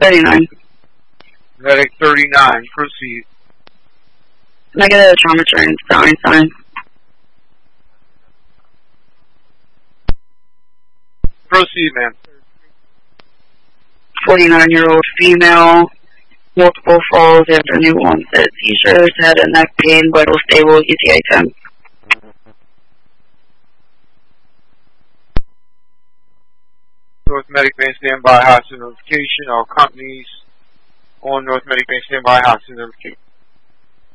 39. Medic 39, proceed. Negative trauma train to Einstein. Proceed, ma'am. 49-year-old female, multiple falls after new onset seizures, head and neck pain, vital stable, ETA 10. North Medic Band standby, hostage notification. All companies on North Medic Band standby, hostage notification.